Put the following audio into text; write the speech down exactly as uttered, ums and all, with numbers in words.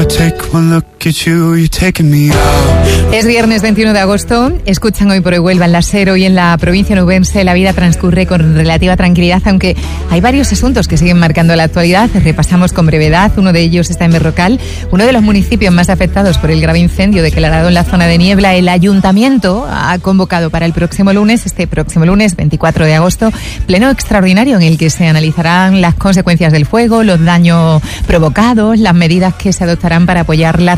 I take one look at you, you're taking me out. Es viernes veintiuno de agosto. Escuchan Hoy por Hoy Huelva en la SER. Hoy en la provincia nubense la vida transcurre con relativa tranquilidad, aunque hay varios asuntos que siguen marcando la actualidad. Repasamos con brevedad. Uno de ellos está en Berrocal, uno de los municipios más afectados por el grave incendio declarado en la zona de Niebla. El ayuntamiento ha convocado para el próximo lunes, este próximo lunes veinticuatro de agosto, pleno extraordinario en el que se analizarán las consecuencias del fuego, los daños provocados, las medidas que se adoptarán para apoyar la